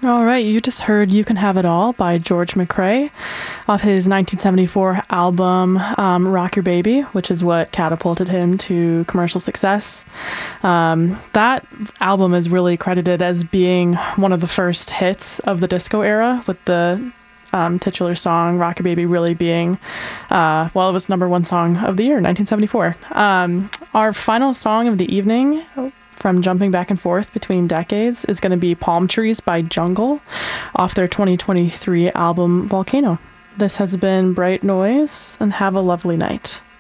All right, you just heard You Can Have It All by George McCrae off his 1974 album Rock Your Baby, which is what catapulted him to commercial success. That album is really credited as being one of the first hits of the disco era, with the titular song Rock Your Baby really being, it was #1 song of the year, 1974. Our final song of the evening, from jumping back and forth between decades, is going to be Palm Trees by Jungle off their 2023 album Volcano. This has been Bright Noise, and have a lovely night.